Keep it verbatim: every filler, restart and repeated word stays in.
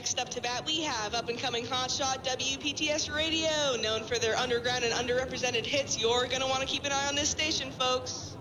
Next up to bat, we have up-and-coming hotshot W P T S Radio. Known for their underground and underrepresented hits, you're going to want to keep an eye on this station, folks.